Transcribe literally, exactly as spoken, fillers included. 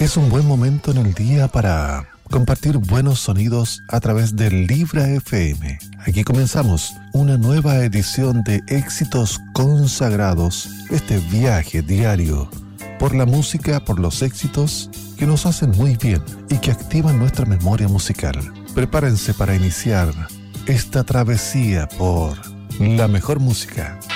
Es un buen momento en el día para compartir buenos sonidos a través de Libra F M. Aquí comenzamos una nueva edición de Éxitos Consagrados, este viaje diario por la música, por los éxitos que nos hacen muy bien y que activan nuestra memoria musical. Prepárense para iniciar esta travesía por la mejor música.